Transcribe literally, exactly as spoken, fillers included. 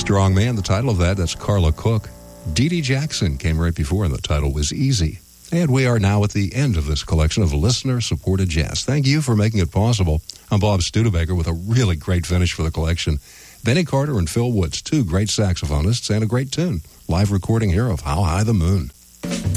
Strong Man, the title of that, that's Carla Cook. Dee Dee Jackson came right before, and the title was Easy. And we are now at the end of this collection of listener-supported jazz. Thank you for making it possible. I'm Bob Studebaker with a really great finish for the collection. Benny Carter and Phil Woods, two great saxophonists, and a great tune. Live recording here of How High the Moon.